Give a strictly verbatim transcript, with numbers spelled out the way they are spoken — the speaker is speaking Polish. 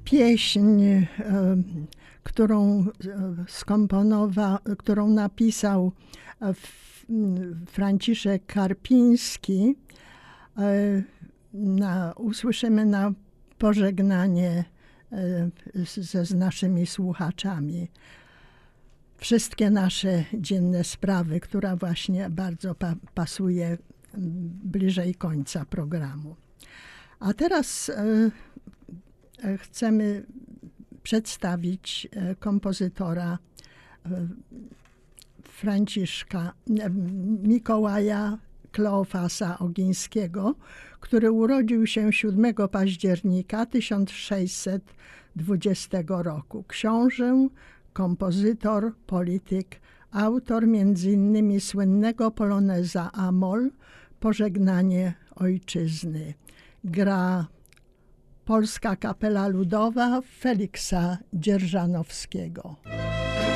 pieśń, którą skomponował, którą napisał Franciszek Karpiński, na, usłyszymy na pożegnanie ze z naszymi słuchaczami. Wszystkie nasze dzienne sprawy, która właśnie bardzo pa, pasuje bliżej końca programu. A teraz e, chcemy przedstawić kompozytora Franciszka Mikołaja Kleofasa Ogińskiego, który urodził się siódmego października tysiąc sześćset dwudziestego roku. Książę, kompozytor, polityk, autor między innymi słynnego poloneza Amol, Pożegnanie Ojczyzny. Gra Polska Kapela Ludowa Feliksa Dzierżanowskiego.